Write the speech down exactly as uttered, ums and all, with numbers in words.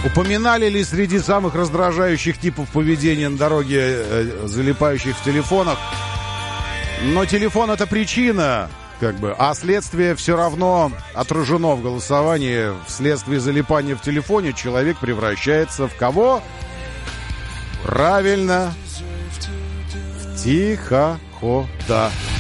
Упоминали ли среди самых раздражающих типов поведения на дороге э, залипающих в телефонах? Но телефон — это причина, как бы, а следствие все равно отражено в голосовании. Вследствие залипания в телефоне человек превращается в кого? Правильно, в тихохода.